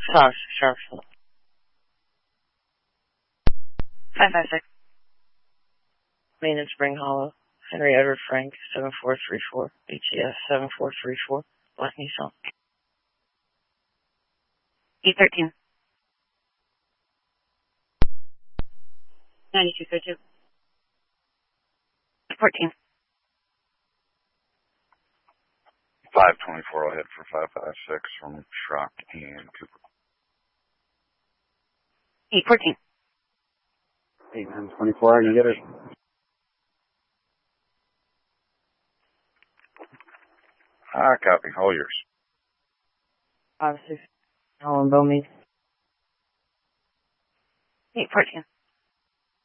Sorry, sure. 556. Main and Spring Hollow. Henry Edward Frank, 7434. HES 7434. Black Nissan. 813. 9232. 14. 524, I'll head for 556 from Schrock and Cooper. 814. 824, I can get it. Copy, all yours. 56. Holland Bowmead. 814.